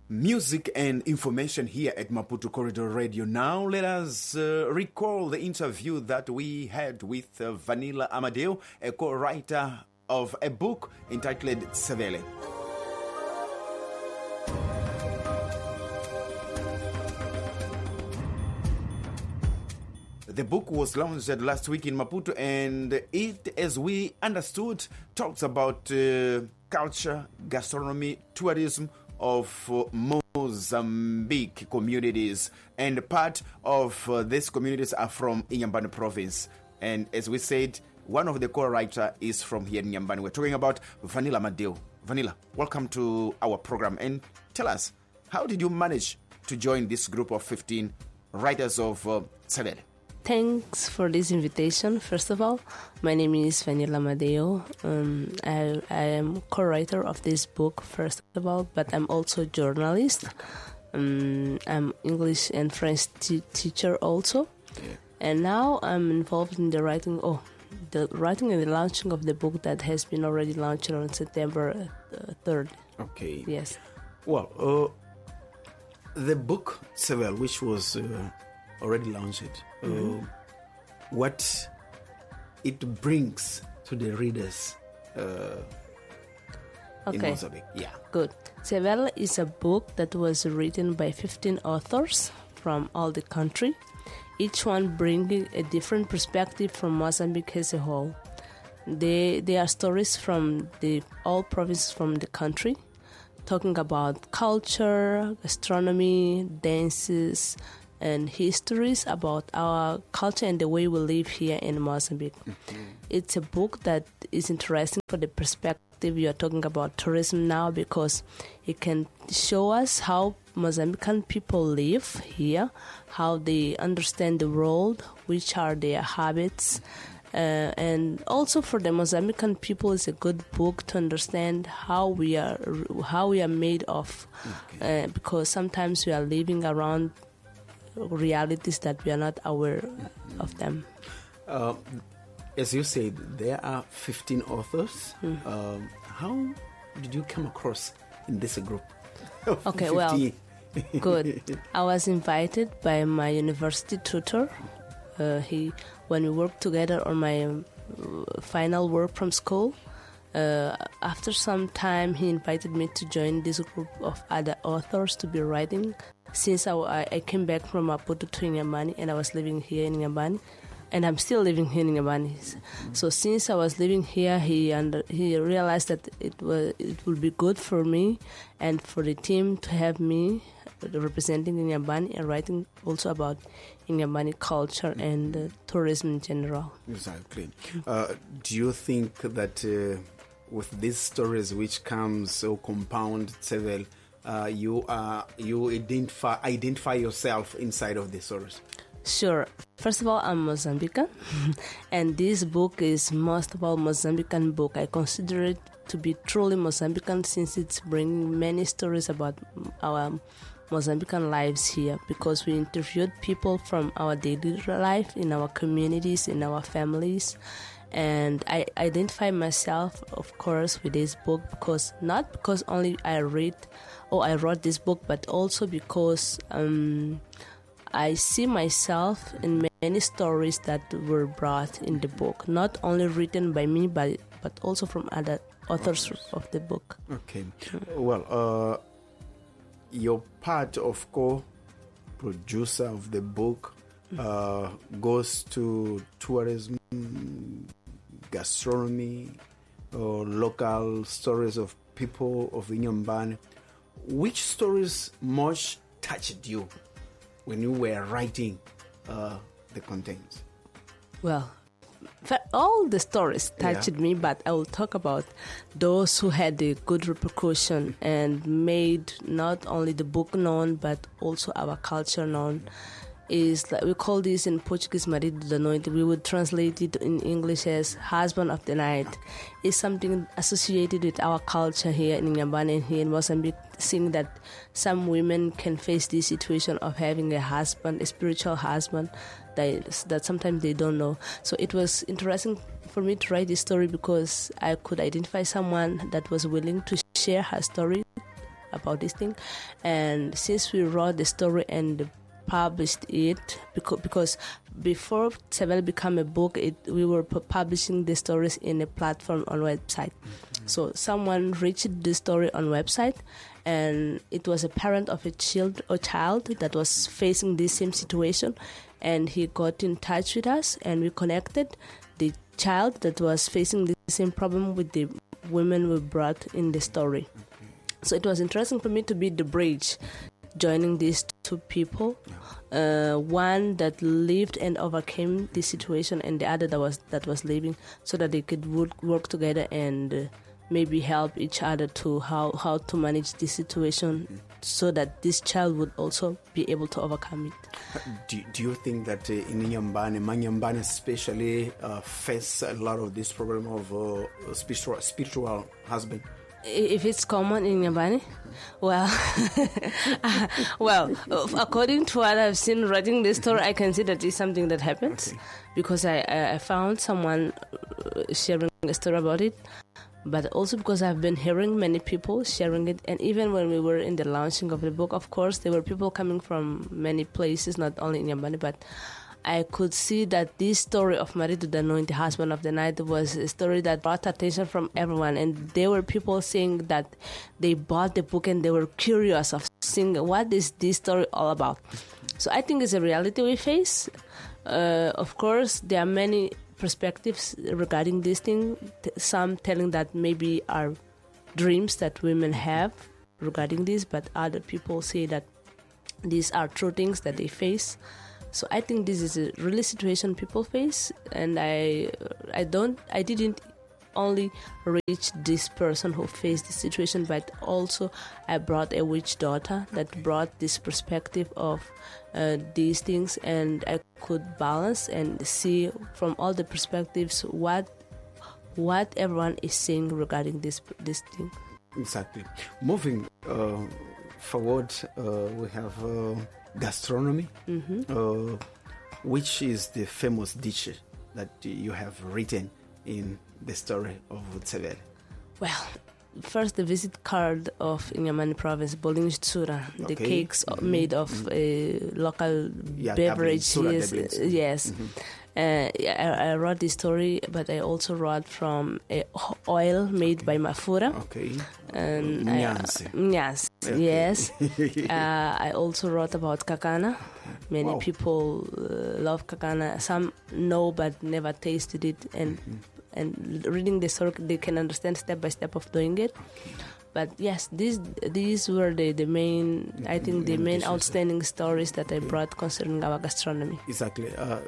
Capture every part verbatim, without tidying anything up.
Music and information here at Maputo Corridor Radio. Now let us uh, recall the interview that we had with uh, Vanilla Amadeo, a co-writer of a book entitled Tsebele. The book was launched last week in Maputo, and it, as we understood, talks about uh, culture, gastronomy, tourism of uh, Mozambique communities, and part of uh, these communities are from Inhambane province. And as we said, one of the co-writers is from here in Inhambane. We're talking about Vanilla Amadeo. Vanilla, welcome to our program, and tell us, how did you manage to join this group of fifteen writers of uh, Tsebele? Thanks for this invitation. First of all, my name is Vanilla Amadeo. Um, I, I am co-writer of this book, first of all, but I'm also a journalist. Um, I'm English and French t- teacher also. Yeah. And now I'm involved in the writing, oh, the writing and the launching of the book that has been already launched on September third. Okay. Yes. Well, uh, the book, Tsebele, which was... Uh, already launched it. Mm-hmm. Uh, what it brings to the readers uh, okay. in Mozambique. Yeah. Good. Tsebele is a book that was written by fifteen authors from all the country, each one bringing a different perspective from Mozambique as a whole. They, they are stories from the all provinces from the country, talking about culture, gastronomy, dances, and histories about our culture and the way we live here in Mozambique. Mm-hmm. It's a book that is interesting for the perspective you are talking about tourism now, because it can show us how Mozambican people live here, how they understand the world, which are their habits. Uh, and also for the Mozambican people, it's a good book to understand how we are how we are made of, okay. uh, because sometimes we are living around realities that we are not aware mm-hmm. of them. Uh, as you said, there are fifteen authors. Mm. Um, how did you come across in this group? Okay, well, good. I was invited by my university tutor. Uh, he, when we worked together on my um, final work from school, uh, after some time he invited me to join this group of other authors to be writing. Since I, I came back from Maputo to Inhambane, and I was living here in Inhambane, and I'm still living here in Inhambane. Mm-hmm. So since I was living here, he under, he realized that it was it would be good for me and for the team to have me representing Inhambane and writing also about Inhambane culture mm-hmm. and uh, tourism in general. Exactly. Uh, do you think that uh, with these stories which come so compound, Tsebele, Uh, you uh, you identify identify yourself inside of the stories? Sure. First of all, I'm Mozambican, and this book is most of all Mozambican book. I consider it to be truly Mozambican, since it's bringing many stories about our Mozambican lives here, because we interviewed people from our daily life, in our communities, in our families. And I identify myself, of course, with this book, because not because only I read or I wrote this book, but also because um, I see myself in many stories that were brought in the book, not only written by me, but but also from other authors of the book. Okay. Well, uh, your part of co-producer of the book uh, goes to tourism, gastronomy, or local stories of people of Inhambane. Which stories most touched you when you were writing uh, the contents? Well, all the stories touched yeah. me, but I will talk about those who had a good repercussion and made not only the book known, but also our culture known. Is like we call this in Portuguese Marido da Noite. We would translate it in English as husband of the night. It's something associated with our culture here in Inhambane and here in Mozambique, seeing that some women can face this situation of having a husband, a spiritual husband, that, that sometimes they don't know. So it was interesting for me to write this story because I could identify someone that was willing to share her story about this thing. And since we wrote the story and published it, because, because before Tsebele became a book, it, we were pu- publishing the stories in a platform on website. Mm-hmm. So someone reached the story on website, and it was a parent of a child, a child that was facing this same situation, and he got in touch with us, and we connected the child that was facing the same problem with the women we brought in the story. Okay. So it was interesting for me to be the bridge, joining these two people, uh, one that lived and overcame the situation, and the other that was that was living, so that they could work, work together and uh, maybe help each other to how, how to manage the situation, so that this child would also be able to overcome it. Do, do you think that uh, in Nyambane, Manyambane especially, uh, face a lot of this problem of uh, spiritual spiritual husband? If it's common in Nyambane? Well, well, according to what I've seen writing this story, I can see that it's something that happens, okay. because I, I found someone sharing a story about it, but also because I've been hearing many people sharing it. And even when we were in the launching of the book, of course, there were people coming from many places, not only in Nyambane, but I could see that this story of Marido Dano, the husband of the night, was a story that brought attention from everyone. And there were people saying that they bought the book and they were curious of seeing what is this story all about. So I think it's a reality we face. Uh, of course, there are many perspectives regarding this thing. Some telling that maybe are dreams that women have regarding this, but other people say that these are true things that they face. So I think this is a really situation people face, and I, I don't, I didn't only reach this person who faced this situation, but also I brought a witch daughter that okay. brought this perspective of uh, these things, and I could balance and see from all the perspectives what what everyone is saying regarding this this thing. Exactly. Moving uh, forward, uh, we have. Uh, gastronomy, mm-hmm. uh, which is the famous dish that you have written in the story of Tsebele? Well, first the visit card of Nyambane province, Boling Tsura, okay. the cakes mm-hmm. made of mm-hmm. a local yeah, beverage. Yes, yes. Mm-hmm. Uh, I, I wrote this story, but I also wrote from a oil made okay. by Mafura. Okay. And Nyanse. Yes, okay. yes. uh, I also wrote about kakana. Many wow. people uh, love kakana. Some know but never tasted it, and mm-hmm. and reading the story, they can understand step by step of doing it. Okay. But yes, these these were the, the main, I think, the main outstanding stories that I brought concerning our gastronomy. Exactly. Uh,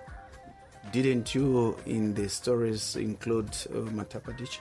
Didn't you, in the stories, include uh, matapa dish?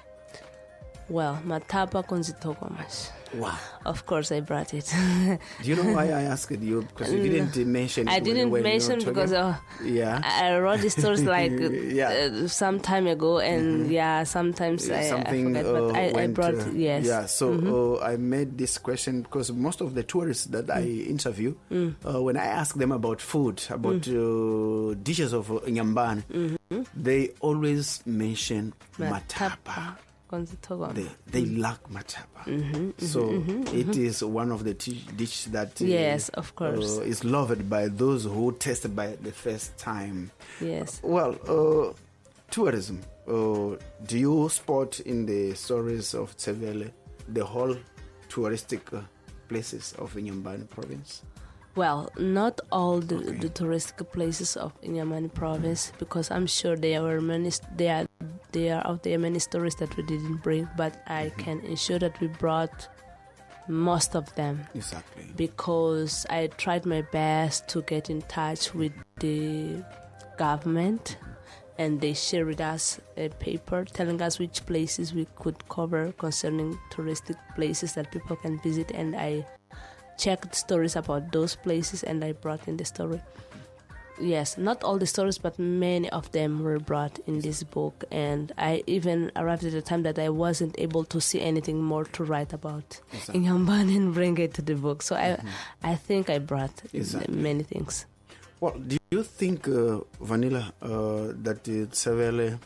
Well, matapa konzitogomas. Wow. Of course, I brought it. Do you know why I asked you? Because you didn't no, mention it. I didn't when mention you because uh, yeah. I wrote the stories like yeah. uh, some time ago, and mm-hmm. yeah, sometimes I, Something, I forget, but uh, I, I brought, uh, yes. Yeah, so mm-hmm. uh, I made this question because most of the tourists that mm. I interview, mm. uh, when I ask them about food, about mm. uh, dishes of uh, Nyambane, mm-hmm. they always mention matapa. matapa. They, they lack matapa. Mm-hmm, mm-hmm, so mm-hmm, it mm-hmm. is one of the t- dishes that uh, yes, of course, uh, is loved by those who tasted by the first time. Yes. Well, uh, tourism. Uh, do you spot in the stories of Tsebele the whole touristic uh, places of Nyambane province? Well, not all the, okay. the touristic places of Nyambane province, because I'm sure there were many. There are there are out there many stories that we didn't bring, but I mm-hmm. can ensure that we brought most of them. Exactly. Because I tried my best to get in touch with the government, and they shared with us a paper telling us which places we could cover concerning touristic places that people can visit, and I checked stories about those places and I brought in the story. Yes, not all the stories, but many of them were brought in this book, and I even arrived at a time that I wasn't able to see anything more to write about exactly. in Nyambane and bring it to the book. So mm-hmm. I I think I brought exactly. many things. Well, do you think, uh, Vanilla, uh, that uh, Tsebele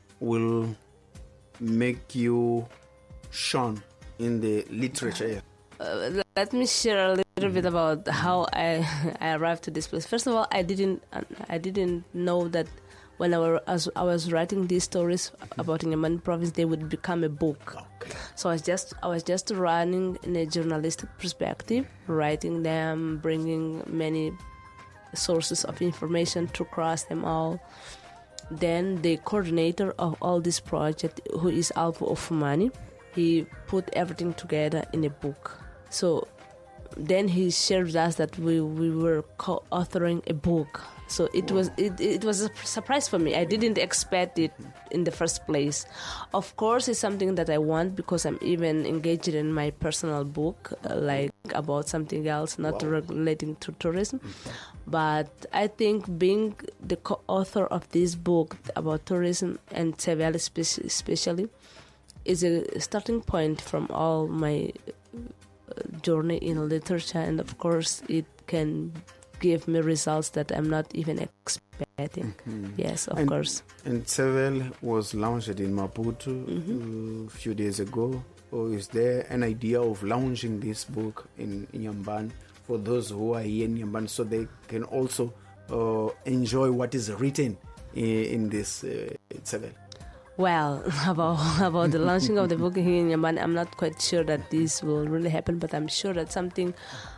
will make you shone in the literature? uh, let me share a little bit about how I I arrived to this place. First of all, I didn't I didn't know that when I, were, as I was writing these stories about Inyambane province, they would become a book. Okay. So I was just I was just running in a journalistic perspective, writing them, bringing many sources of information to cross them all. Then the coordinator of all this project, who is Alpha Ofumani, he put everything together in a book. So then he shared with us that we, we were co-authoring a book. So it was it, it was a surprise for me. I didn't expect it in the first place. Of course, it's something that I want because I'm even engaged in my personal book, uh, like about something else, not Wow. relating to tourism. But I think being the co-author of this book about tourism and Tsebele especially is a starting point from all my journey in literature, and of course it can give me results that I'm not even expecting. Mhm. Yes, of And- course. And Tsebele was launched in Maputo Mhm. uh, a few days ago. Or is there an idea of launching this book in Inyambane for those who are here in Inyambane so they can also uh, enjoy what is written in, in this uh, Tsebele? Well, about about the launching of the book here in Inyambane, I'm not quite sure that this will really happen, but I'm sure that something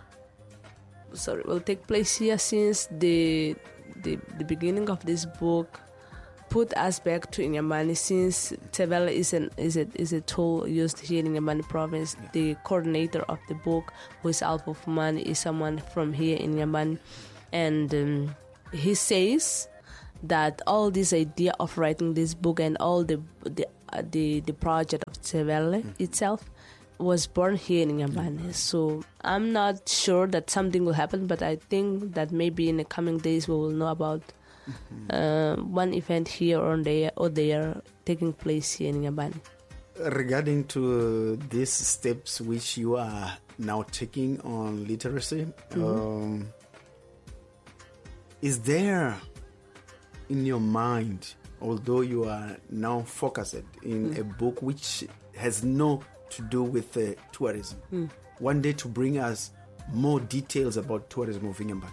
sorry will take place here, since the the, the beginning of this book put us back to Inyambane, since Tsebele is an is a is a tool used here in Inyambane province. Yeah. The coordinator of the book, who is Alpha Ofumani, is someone from here in Inyambane, and um, he says that all this idea of writing this book and all the the uh, the, the project of Tsebele Mm. itself was born here in Inyambane. So I'm not sure that something will happen, but I think that maybe in the coming days we will know about uh, one event here or there or there taking place here in Inyambane. Regarding to uh, these steps which you are now taking on literacy, um, is there in your mind, although you are now focused in a book which has no to do with uh, tourism, Mm. one day to bring us more details about tourism of Inyambane?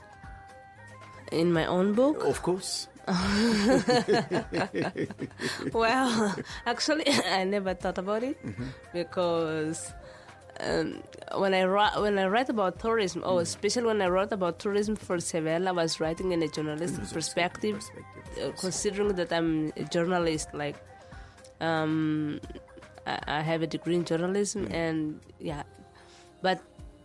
In my own book? Of course. Well, actually, I never thought about it because um, when I ri- when I write about tourism, oh, especially when I wrote about tourism for Tsebele, I was writing in a journalistic perspective, Perspective, uh, yes. considering that I'm a journalist. Like, um, I, I have a degree in journalism, Mm. and yeah, but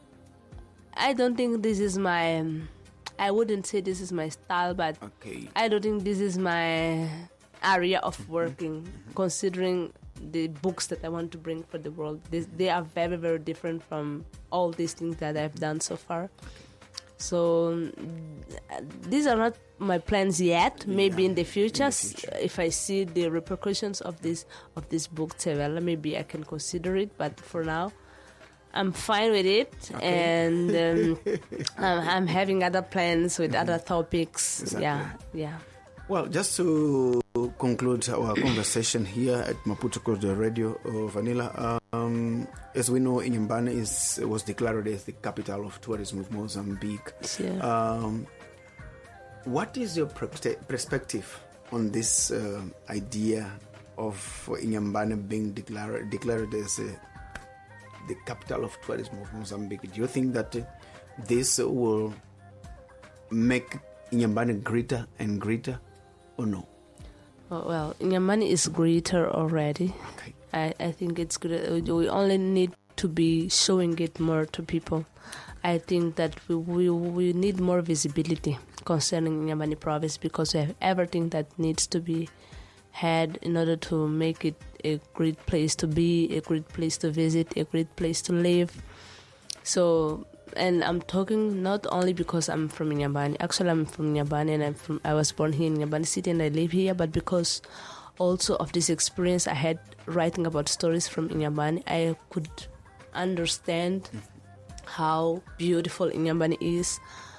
I don't think this is my. Um, I wouldn't say this is my style, but Okay. I don't think this is my area of working, considering the books that I want to bring for the world. They, they are very, very different from all these things that I've done so far. So mm, these are not my plans yet. Maybe Yeah, in the future, in the s- future. if I see the repercussions of this of this book, Tsebele, maybe I can consider it. But for now, I'm fine with it, Okay. and um, I'm, I'm having other plans with other topics. Exactly. Yeah, yeah. Well, just to conclude our conversation here at Maputo Corridor Radio, uh, Vanilla, um, as we know, Inyambane is was declared as the capital of tourism of Mozambique. Yeah. Um, what is your pre- perspective on this uh, idea of Inyambane being declared declared as uh, the capital of tourism of Mozambique? Do you think that uh, this will make Inyambane greater and greater, or no? Oh, well, Inyambane is greater already. Okay. I, I think it's good. We only need to be showing it more to people. I think that we we, we need more visibility concerning Inyambane province, because we have everything that needs to be had in order to make it a great place to be, a great place to visit, a great place to live. So, and I'm talking not only because I'm from Inyambane. Actually, I'm from Inyambane, and I'm from, I was born here in Inyambane City, and I live here. But because also of this experience I had writing about stories from Inyambane, I could understand how beautiful Inyambane is,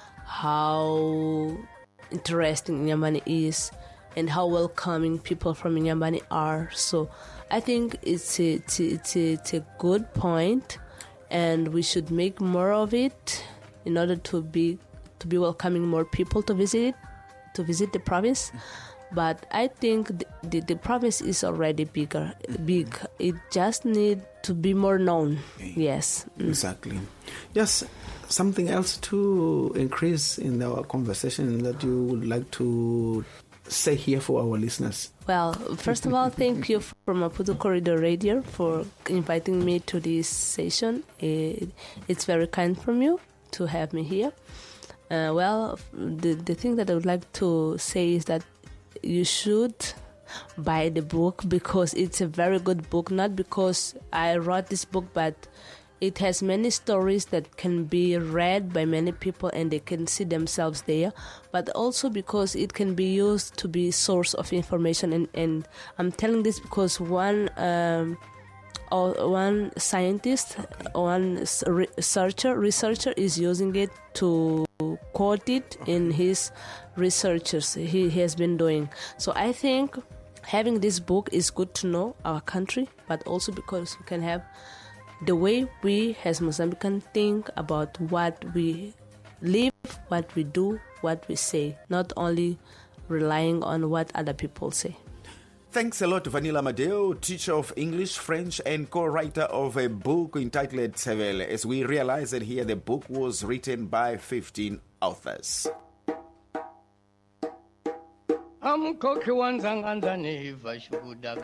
how interesting Inyambane is, and how welcoming people from Inyambane are. So I think it's a, it's a, it's a, it's a good point. and we should make more of it in order to be to be welcoming more people to visit it, to visit the province. But I think the, the, the province is already bigger, big. It just need to be more known. Yes. Mm. Exactly. Yes. Something else to increase in our conversation that you would like to say here for our listeners? Well, first of all, thank you from Maputo Corridor Radio for inviting me to this session. It, it's very kind from you to have me here. Uh, well, the, the thing that I would like to say is that you should buy the book because it's a very good book, not because I wrote this book, but it has many stories that can be read by many people and they can see themselves there, but also because it can be used to be source of information. And, and I'm telling this because one um, or one scientist, one researcher, researcher is using it to quote it in his researches he, he has been doing. So I think having this book is good to know our country, but also because we can have the way we as Mozambicans think about what we live, what we do, what we say, not only relying on what other people say. Thanks a lot to Vanilla Amadeo, teacher of English, French, and co-writer of a book entitled Tsebele. As we realize that here, the book was written by fifteen authors. Amkhokhi wanzanganza neva shudaga